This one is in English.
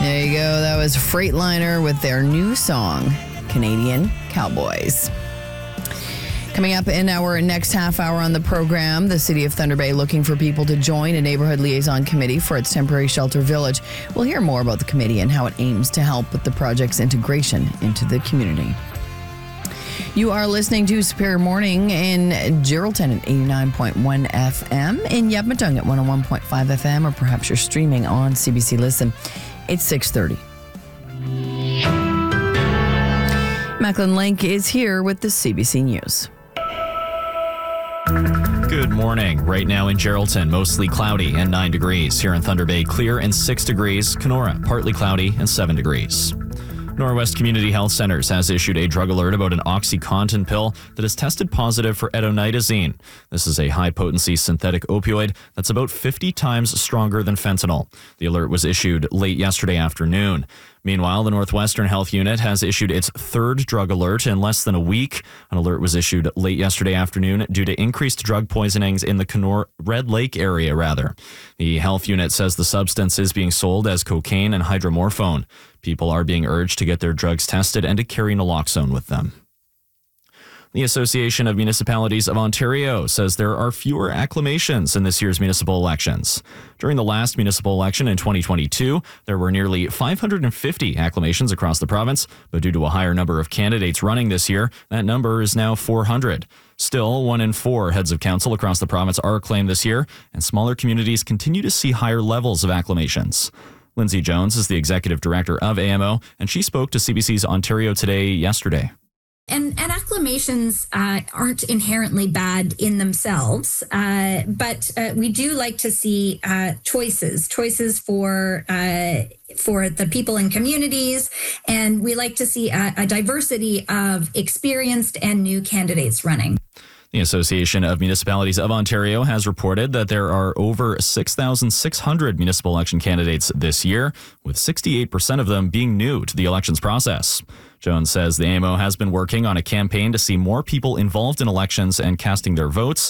There you go. That was Freightliner with their new song, Canadian Cowboys. Coming up in our next half hour on the program, the City of Thunder Bay looking for people to join a neighborhood liaison committee for its temporary shelter village. We'll hear more about the committee and how it aims to help with the project's integration into the community. You are listening to Superior Morning in Geraldton at 89.1 FM, in Yabmatung at 101.5 FM, or perhaps you're streaming on CBC Listen. It's 6:30. Macklin Link is here with the CBC News. Good morning. Right now in Geraldton, mostly cloudy and 9 degrees. Here in Thunder Bay, clear and 6 degrees. Kenora, partly cloudy and 7 degrees. Norwest Community Health Centers has issued a drug alert about an OxyContin pill that has tested positive for etonidazine. This is a high-potency synthetic opioid that's about 50 times stronger than fentanyl. The alert was issued late yesterday afternoon. Meanwhile, the Northwestern Health Unit has issued its third drug alert in less than a week. An alert was issued late yesterday afternoon due to increased drug poisonings in the Kenora Red Lake area, The health unit says the substance is being sold as cocaine and hydromorphone. People are being urged to get their drugs tested and to carry naloxone with them. The Association of Municipalities of Ontario says there are fewer acclamations in this year's municipal elections. During the last municipal election in 2022, there were nearly 550 acclamations across the province, but due to a higher number of candidates running this year, that number is now 400. Still, 1 in 4 heads of council across the province are acclaimed this year, and smaller communities continue to see higher levels of acclamations. Lindsay Jones is the executive director of AMO, and she spoke to CBC's Ontario Today yesterday. And acclamations aren't inherently bad in themselves, but we do like to see choices for the people in communities, and we like to see a diversity of experienced and new candidates running. The Association of Municipalities of Ontario has reported that there are over 6,600 municipal election candidates this year, with 68% of them being new to the elections process. Jones says the AMO has been working on a campaign to see more people involved in elections and casting their votes.